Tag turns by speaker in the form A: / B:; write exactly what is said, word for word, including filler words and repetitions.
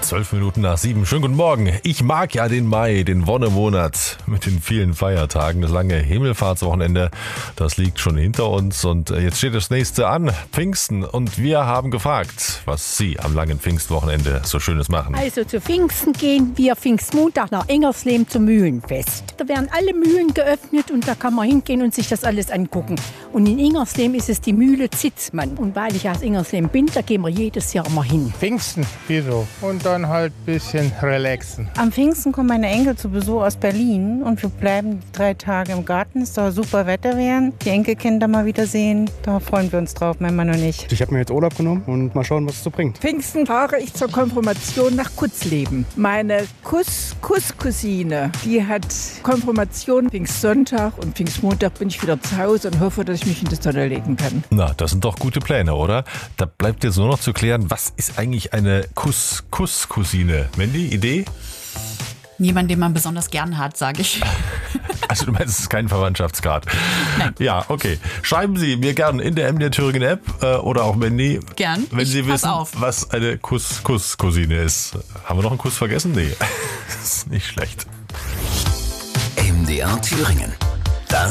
A: Zwölf Minuten nach sieben. Schönen guten Morgen. Ich mag ja den Mai, den Wonnemonat mit den vielen Feiertagen. Das lange Himmelfahrtswochenende, das liegt schon hinter uns. Und jetzt steht das nächste an, Pfingsten. Und wir haben gefragt, was Sie am langen Pfingstwochenende so Schönes machen.
B: Also zu Pfingsten gehen wir Pfingstmontag nach Engersleben zum Mühlenfest. Da werden alle Mühlen geöffnet und da kann man hingehen und sich das alles angucken. Und in Engersleben ist es die Mühle Zitzmann. Und weil ich aus Engersleben bin, da gehen wir jedes Jahr mal hin.
C: Pfingsten, wieso? Und dann halt ein bisschen relaxen.
D: Am Pfingsten kommen meine Enkel zu Besuch aus Berlin und wir bleiben drei Tage im Garten. Es soll super Wetter werden. Die Enkelkinder mal wiedersehen. Da freuen wir uns drauf, mein Mann und ich.
E: Ich habe mir jetzt Urlaub genommen und mal schauen, was es so bringt.
F: Pfingsten fahre ich zur Konfirmation nach Kutzleben. Meine Kuss-Kuss-Cousine, die hat Konfirmation Pfingstsonntag und Pfingstmontag bin ich wieder zu Hause und hoffe, dass ich mich in die Sonne legen kann.
A: Na, das sind doch gute Pläne, oder? Da bleibt jetzt nur noch zu klären, was ist eigentlich eine Kuss-Kuss-Cousine? Mandy, Idee?
G: Jemand, den man besonders gern hat, sage ich.
A: Also du meinst, es ist kein Verwandtschaftsgrad?
G: Nein.
A: Ja, okay. Schreiben Sie mir gern in der M D R Thüringen App äh, oder auch Mandy,
G: Gern.
A: wenn
G: Ich
A: Sie
G: pass
A: wissen,
G: auf.
A: was eine Kuss-Kuss-Cousine ist. Haben wir noch einen Kuss vergessen? Nee, das ist nicht schlecht.
H: M D R Thüringen.